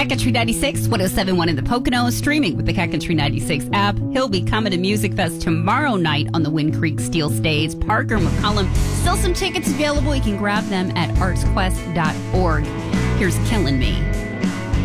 Cat Country 96, 107.1 in the Poconos, streaming with the Cat Country 96 app. He'll be coming to Music Fest tomorrow night on the Wind Creek Steel Stage. Parker McCollum, still some tickets available. You can grab them at artsquest.org. Here's Killing Me.